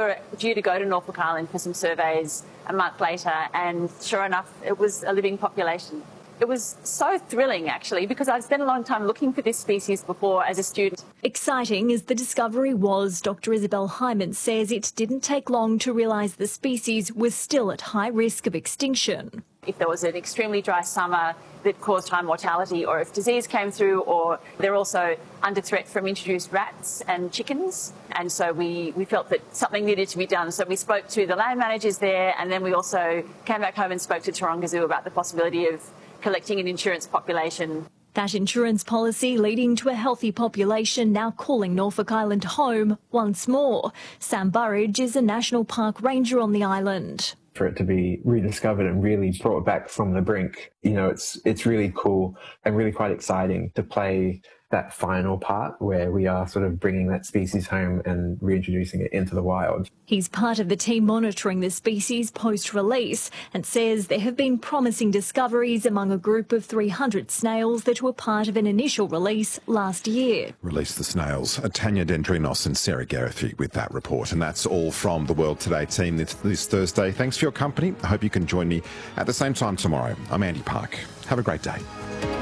were due to go to Norfolk Island for some surveys a month later, and sure enough, it was a living population. It was so thrilling, actually, because I've spent a long time looking for this species before as a student. Exciting as the discovery was, Dr Isabel Hyman says it didn't take long to realise the species was still at high risk of extinction. If there was an extremely dry summer that caused high mortality, or if disease came through, or they're also under threat from introduced rats and chickens. And so we felt that something needed to be done. So we spoke to the land managers there, and then we also came back home and spoke to Taronga Zoo about the possibility of collecting an insurance population. That insurance policy leading to a healthy population now calling Norfolk Island home once more. Sam Burridge is a National Park ranger on the island. For it to be rediscovered and really brought back from the brink, it's really cool and really quite exciting to play that final part where we are sort of bringing that species home and reintroducing it into the wild. He's part of the team monitoring the species post-release and says there have been promising discoveries among a group of 300 snails that were part of an initial release last year. Release the snails. Tanya Dendrinos and Sarah Gareth with that report. And that's all from the World Today team this Thursday. Thanks for your company. I hope you can join me at the same time tomorrow. I'm Andy Park. Have a great day.